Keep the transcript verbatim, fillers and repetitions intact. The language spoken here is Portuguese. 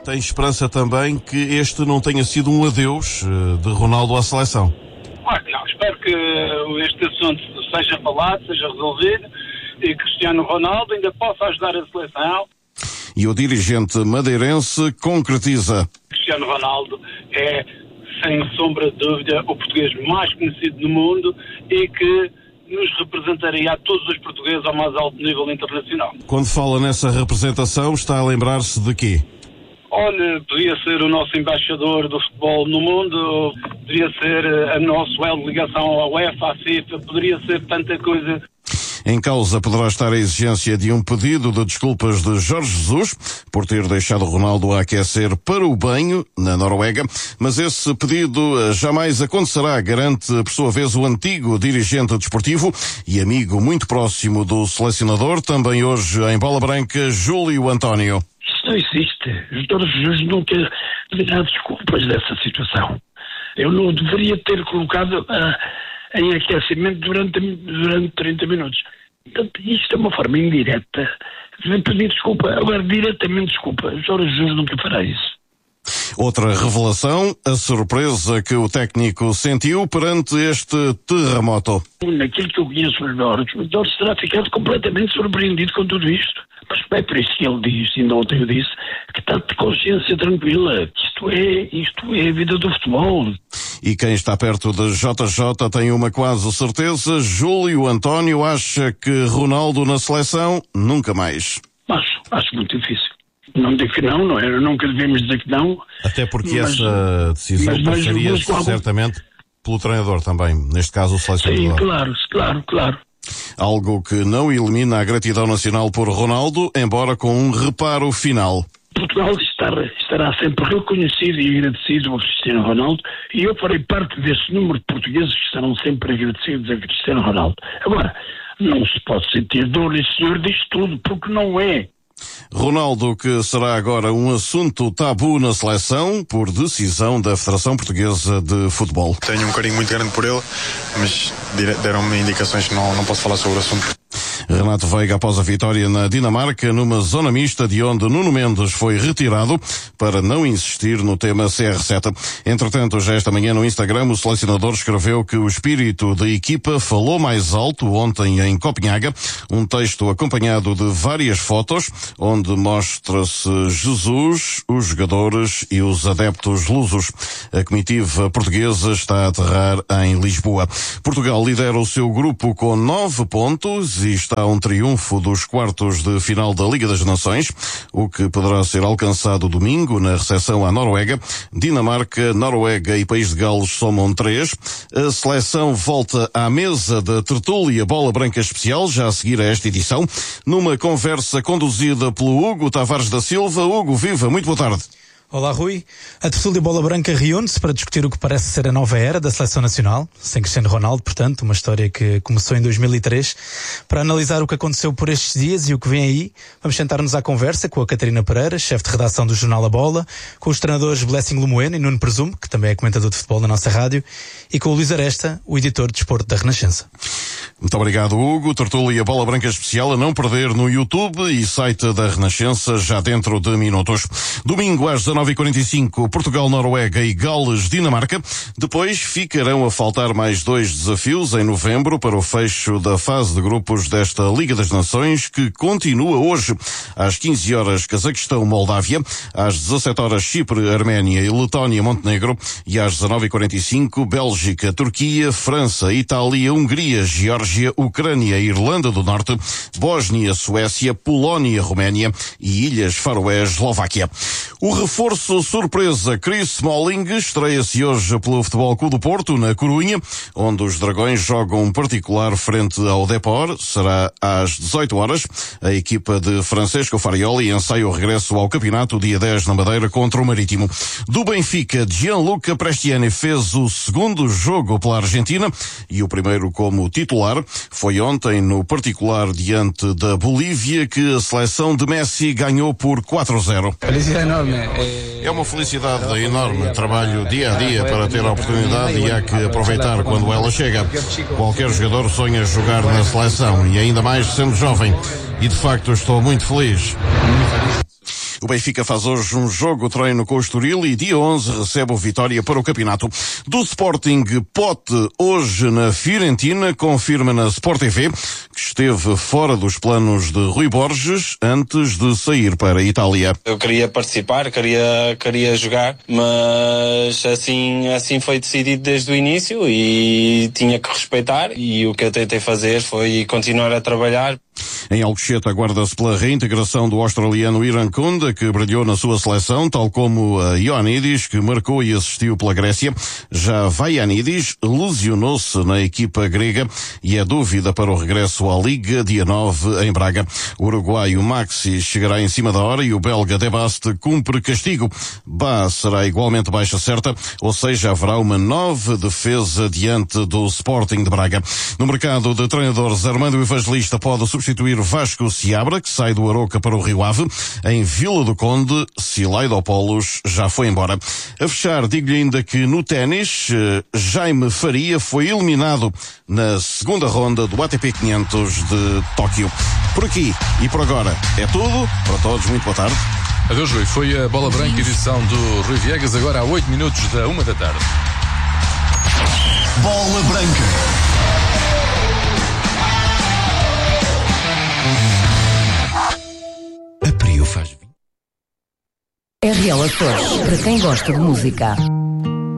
Tem esperança também que este não tenha sido um adeus de Ronaldo à seleção? Claro que não. Espero que este assunto seja falado, seja resolvido e Cristiano Ronaldo ainda possa ajudar a seleção. E o dirigente madeirense concretiza. Cristiano Ronaldo é, sem sombra de dúvida, o português mais conhecido no mundo e que nos representaria a todos os portugueses ao mais alto nível internacional. Quando fala nessa representação, está a lembrar-se de quê? Olha, podia ser o nosso embaixador do futebol no mundo, poderia ser a nosso elo de ligação à UEFA, à FIFA, poderia ser tanta coisa. Em causa poderá estar a exigência de um pedido de desculpas de Jorge Jesus por ter deixado Ronaldo a aquecer para o banho na Noruega, mas esse pedido jamais acontecerá, garante por sua vez o antigo dirigente desportivo e amigo muito próximo do selecionador, também hoje em Bola Branca, Júlio António. Isso não existe. Jorge Jesus nunca dará desculpas dessa situação. Eu não deveria ter colocado a em aquecimento durante, durante trinta minutos. Portanto, isto é uma forma indireta de pedir desculpa. Agora, diretamente desculpa. Jorge Jesus nunca fará isso. Outra revelação, a surpresa que o técnico sentiu perante este terremoto. Naquilo que eu conheço os Jorge, o Jorge terá ficado completamente surpreendido com tudo isto. Mas é por isso que ele diz, ainda ontem eu disse, que está de consciência tranquila, que isto é, isto é a vida do futebol. E quem está perto de J J tem uma quase certeza, Júlio António acha que Ronaldo na seleção nunca mais. Acho, acho muito difícil. Não digo que não, não é, nunca devemos dizer que não. Até porque mas, essa decisão passaria certamente pelo treinador também, neste caso o selecionador. Sim, claro, claro, claro. Algo que não elimina a gratidão nacional por Ronaldo, embora com um reparo final. Portugal estará, estará sempre reconhecido e agradecido ao Cristiano Ronaldo e eu farei parte desse número de portugueses que estarão sempre agradecidos a Cristiano Ronaldo. Agora, não se pode sentir dor e senhor disto tudo, porque não é. Ronaldo, que será agora um assunto tabu na seleção por decisão da Federação Portuguesa de Futebol. Tenho um carinho muito grande por ele, mas deram-me indicações que não, não posso falar sobre o assunto. Renato Veiga após a vitória na Dinamarca numa zona mista de onde Nuno Mendes foi retirado para não insistir no tema C R sete. Entretanto, já esta manhã no Instagram o selecionador escreveu que o espírito da equipa falou mais alto ontem em Copenhaga, um texto acompanhado de várias fotos onde mostra-se Jesus, os jogadores e os adeptos lusos. A comitiva portuguesa está a aterrar em Lisboa. Portugal lidera o seu grupo com nove pontos e está a um triunfo dos quartos de final da Liga das Nações, o que poderá ser alcançado domingo na recepção à Noruega. Dinamarca, Noruega e País de Gales somam três. A seleção volta à mesa da tertúlia Bola Branca Especial, já a seguir a esta edição, numa conversa conduzida pelo Hugo Tavares da Silva. Hugo, viva, muito boa tarde. Olá, Rui. A tertúlia Bola Branca reúne-se para discutir o que parece ser a nova era da Seleção Nacional, sem Cristiano Ronaldo, portanto, uma história que começou em dois mil e três. Para analisar o que aconteceu por estes dias e o que vem aí, vamos sentar-nos à conversa com a Catarina Pereira, chefe de redação do Jornal A Bola, com os treinadores Blessing Lemoena e Nuno Presumo, que também é comentador de futebol na nossa rádio, e com o Luís Aresta, o editor de desporto da Renascença. Muito obrigado, Hugo. Tertúlia Bola Branca Especial a não perder no YouTube e site da Renascença já dentro de minutos. Domingo às dezanove e quarenta e cinco, Portugal, Noruega e Gales, Dinamarca. Depois ficarão a faltar mais dois desafios em novembro para o fecho da fase de grupos desta Liga das Nações, que continua hoje. Às quinze horas, Cazaquistão, Moldávia. Às dezassete horas, Chipre, Arménia e Letónia, Montenegro. E às dezanove e quarenta e cinco, Bélgica, Turquia, França, Itália, Hungria, Geórgia, Ucrânia, Irlanda do Norte, Bósnia, Suécia, Polónia, Roménia e Ilhas Faroés, Eslováquia. O reforço surpresa Chris Smalling estreia-se hoje pelo Futebol Clube do Porto, na Corunha, onde os Dragões jogam um particular frente ao Depor. Será às dezoito horas. A equipa de Francesco Farioli ensaia o regresso ao campeonato dia dez na Madeira contra o Marítimo. Do Benfica, Gianluca Prestiani fez o segundo jogo pela Argentina e o primeiro como titular. Foi ontem no particular diante da Bolívia que a seleção de Messi ganhou por quatro a zero. Felicidade enorme. É uma felicidade enorme. Trabalho dia a dia para ter a oportunidade e há que aproveitar quando ela chega. Qualquer jogador sonha jogar na seleção e ainda mais sendo jovem. E de facto estou muito feliz. O Benfica faz hoje um jogo-treino com o Estoril e dia onze recebe o Vitória para o campeonato. Do Sporting, Pote hoje na Fiorentina confirma na Sport T V que esteve fora dos planos de Rui Borges antes de sair para a Itália. Eu queria participar, queria, queria jogar, mas assim, assim foi decidido desde o início e tinha que respeitar, e o que eu tentei fazer foi continuar a trabalhar. Em Alcochete aguarda-se pela reintegração do australiano Iran Kunda, que brilhou na sua seleção, tal como a Ioannidis, que marcou e assistiu pela Grécia. Já Vaianidis lesionou-se na equipa grega e é dúvida para o regresso à Liga, dia nove, em Braga. O uruguaio Maxi chegará em cima da hora e o belga Debaste cumpre castigo. Bá será igualmente baixa certa, ou seja, haverá uma nova defesa diante do Sporting de Braga. No mercado de treinadores, Armando Evangelista pode substituir Vasco Seabra, que sai do Aroca para o Rio Ave. Em Vila do Conde, Silaidopoulos já foi embora. A fechar, digo-lhe ainda que no ténis, Jaime Faria foi eliminado na segunda ronda do A T P quinhentos de Tóquio. Por aqui e por agora é tudo. Para todos, muito boa tarde. Adeus, Rui. Foi a Bola Branca, edição do Rui Viegas, agora há oito minutos da uma da tarde. Bola Branca. R L Açores, para quem gosta de música.